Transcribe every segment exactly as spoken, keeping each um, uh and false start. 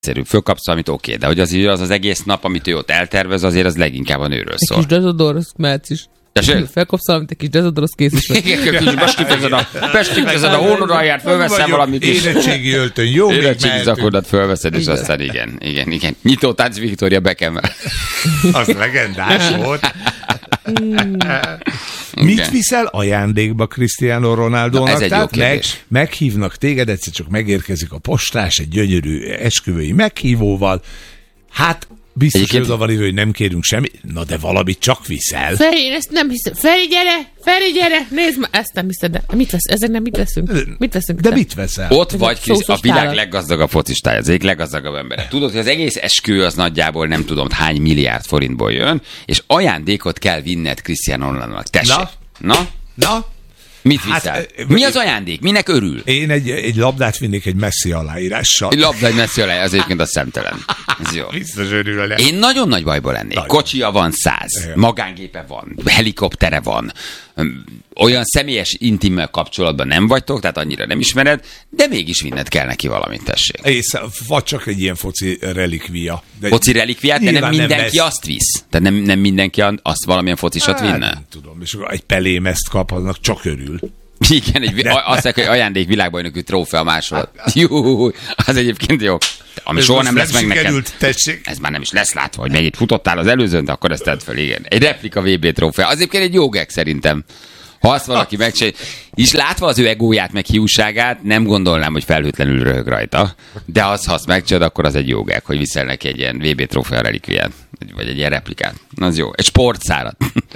egyszerűbb. Fölkapsz valamit, oké, de hogy azért az az egész nap, amit ő ott eltervez, azért az leginkább a nőről szól. Egy kis dezodor, az mehetsz is. Felkapsz valamit, egy kis dezodor, az kész is. Bestifezed a hónodalját, fölveszem valamit is. Érettségi öltöny, jó, érettségi zakodat fölveszed, és aztán igen, igen, igen. Nyitó tánc Victoria Beckham-mel. Az legendás volt. Mit viszel ajándékba Cristiano Ronaldónak? Ez egy jó Tehát kérdés. meg, meghívnak téged, egyszer csak megérkezik a postás egy gyönyörű esküvői meghívóval. Hát biztos, Egyébként... hogy oda van írva, hogy nem kérünk semmi. Na de valamit csak viszel. Feri, én ezt nem hiszem. Feri, gyere! Feri, gyere! Nézd már, ezt nem hiszed, de mit vesz? Ezek nem mit veszünk? Mit veszünk? De te? mit veszel? Ott vagy Krisz, a világ tálat. leggazdagabb focistája, az egyik leggazdagabb ember. Tudod, hogy az egész eskü az nagyjából nem tudom hány milliárd forintból jön, és ajándékot kell vinned Cristiano Ronaldonak. Tessék. Na? Na? Na? Mit Hát, viszel? ö, Mi ö, az ajándék? Minek örül? Én egy, egy labdát vinnék egy Messi aláírással. Egy labda, egy messzi alá, az egyébként a szemtelen. Ez jó. Biztos örül vele. Én nagyon nagy bajban lennék. Nagyon. Kocsia van száz, magángépe van, helikoptere van, olyan személyes intimmel kapcsolatban nem vagytok, tehát annyira nem ismered, de mégis vinned kell neki valamit, tessék. Ész, vagy csak egy ilyen foci relikvia. De Foci relikviát, de nem nyilván mindenki vesz. azt visz. Tehát nem, nem mindenki azt valamilyen focisat Hát, vinne. nem tudom, és akkor egy pelémezt kap, annak csak örül. Igen, egy, azt mondják, hogy ajándék világbajnoki trófea másolat. Jó, az egyébként jó. Ami Ez soha most nem lesz meg neked. sikerült, tessék. Ez már nem is lesz látva, hogy megint futottál az előzőn, de akkor ezt tedd fel, igen. Egy replika vé bé trófea. Az egyébként egy jó gag szerintem. Ha azt valaki megcsinálja, és látva az ő egóját, meg hiúságát, nem gondolnám, hogy felhőtlenül röhög rajta. De az, ha azt megcsinálod, akkor az egy jó gag, hogy viszel neki egy ilyen vé bé trófea relikviát. Vagy egy ilyen replikát. Az jó. Egy sportszárat.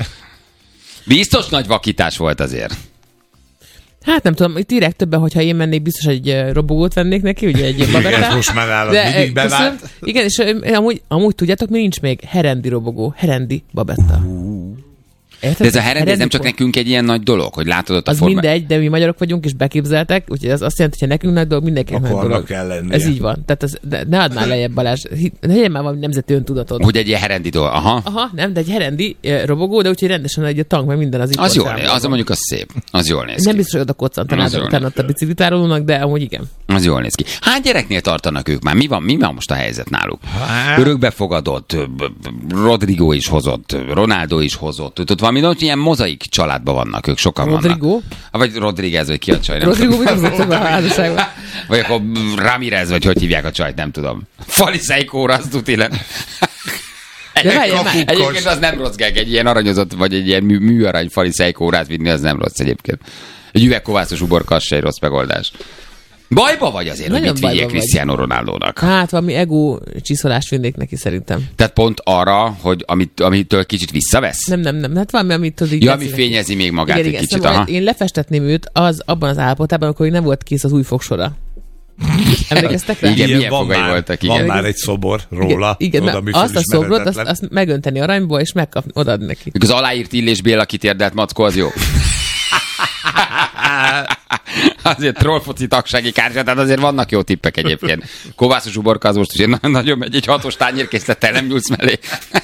Biztos nagy vakítás volt azért. Hát nem tudom, itt írják többen, hogyha én mennék, biztos egy eh, robogót vennék neki, ugye egy Igen, babettát. most már állat De, mindig eh, bevált. köszönöm. Igen, és eh, amúgy, amúgy tudjátok, mi nincs még? Herendi robogó, herendi babetta. Érted? De ez a herendi, ez nem csak por- nekünk egy ilyen nagy dolog, hogy látod ott a Az formát. mindegy, de mi magyarok vagyunk, és beképzeltek, úgyhogy az azt jelenti, hogy nekünk nagy dolog, mindenkinek Akkor nagy dolog. annak kell lennie. Ez így van. Tehát ez, de ne add már lejjebb, Balázs. Hi- Legyen már valami nemzeti öntudatod. Hogy egy ilyen herendi dolog. Aha. Aha, nem, de egy herendi eh, robogó, de úgyhogy rendesen egy a tank, meg minden az itt Az van jól néz, számolva. az mondjuk az szép. Az jól néz Nem ki. biztos, hogy oda koccantanád Az jól utána ott a biciklitárolónak, de amúgy igen. Az jól néz ki. Hány gyereknél tartanak ők már? Mi van, mi van most a helyzet náluk? Hát- Örökbefogadott, Rodrigo is hozott, Ronaldo is hozott. Tudod, valami nagy ilyen mozaik családban vannak, ők sokan Rodrigo? vannak. Vagy Rodriguez, vagy ki a csaj, nem Rodrigo tudom. mit hozott a házasságban? Vagy akkor Ramirez, vagy hogy hívják a csajt, nem tudom. Faliseikóra, azt tuti le. De várjál már. Egyébként az nem rossz gag, egy ilyen aranyozott, vagy egy ilyen mű, műarany faliseikórát vinni, az nem rossz egyébként. Egy üvegkovászos uborka, az se egy rossz megoldás. Bajba vagy azért, Nagyon hogy mit vigyék bajba vagy. Cristiano Ronaldónak. Hát valami ego csiszolást vinnék neki szerintem. Tehát pont arra, hogy amit, amitől kicsit visszavesz? Nem, nem, nem. Hát valami, amit tudod így... Ja, ami tetszik neki. fényezi még magát Igen, egy igen, kicsit. szóval Aha. én lefestetném őt az abban az állapotában, amikor még nem volt kész az új fogsora. Emlékeztek rá? Igen, Ilyen milyen van fogai már, voltak, Van igen. már egy szobor róla. Igen, oda, igen ami azt a szobrot, azt, felismeretetlen. azt megönteni aranyból, és megkapni, odaadni neki. Az aláírt Illés Béla kitérdelt mackó, az jó. Azért trollfoci tagsági kártya, tehát azért vannak jó tippek egyébként. Kovászos uborka az most ugye na- nagyon megy, egy hatos tányérkészlettel nem nyúlsz mellé.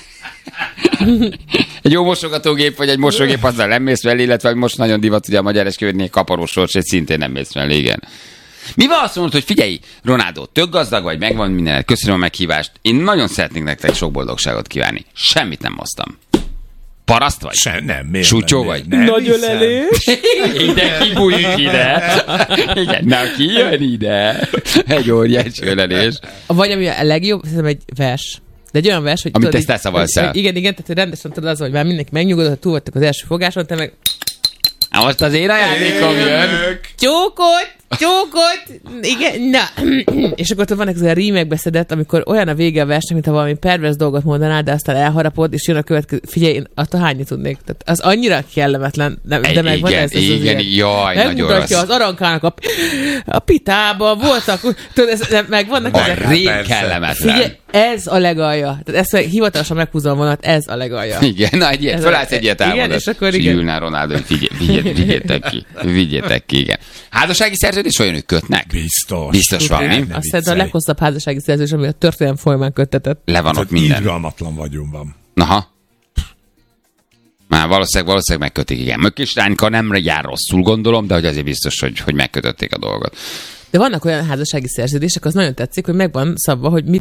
Egy jó mosogatógép, vagy egy mosógép, azzal nem mész mellé, illetve most nagyon divat ugye a magyar esküvőnél kaparós sors, egy szintén nem mész mellé, igen. Mi van azt mondod, hogy figyelj, Ronaldo, tök gazdag vagy, megvan mindenet, köszönöm a meghívást, én nagyon szeretnék nektek sok boldogságot kívánni. Semmit nem hoztam. Paraszt vagy? Se, nem, miért Sutyó nem, vagy? Nem, Nagyon hiszem. elés. Ide kibújik ide. Igen, na ki jön ide? Egy óriási ölelés. Vagy ami a legjobb, szerintem egy vers. De egy olyan vers, hogy... Amit tudod, te így- szavalsz hogy- el. Igen, igen, tehát hogy rendesen tudod az, hogy már mindenki megnyugodott, hogy túl voltak az első fogáson, te meg Na most az én ajándékom jön. csókot, csókot, igen, na. És akkor ott van ezek a rímekbe szedett, amikor olyan a vége a verseny, mintha valami pervers dolgot mondanál, de aztán elharapod, és jön a következő. Figyelj, én azt a hányit tudnék. Tehát az annyira kellemetlen, de, de megvan Igen, ez. ez igen, az jaj, nagyon megmutatja rossz. az arankának a, a pitában voltak, tudod, ez, de megvannak A ezek. rég persze. kellemetlen. Figyelj, ez a legalja. Tehát ezt meg hivatalosan meghúzom vonat, ez a legalja. Igen, na egy ilyet, Ez fölállsz a- egy ilyet igen, elmondod. és akkor igen. Gyűlnál Ronaldo, hogy figyelj, vigyétek, vigyétek ki. Vigyétek ki, igen. Házassági szerződés olyan, ők kötnek? Biztos. Biztos van, mi? Ne Azt szerintem a viccelj. leghosszabb házassági szerződés, ami a történelem folyamán köttetett. Le van ott Tehát minden. irgalmatlan vagyunk van. Aha. Már valószínűleg, valószínűleg megkötik, igen. Mökkisrányka nem jár rosszul, gondolom, de hogy azért biztos, hogy, hogy megkötötték a dolgot. De vannak olyan házassági szerződések, az nagyon tetszik, hogy megvan szabva, hogy mit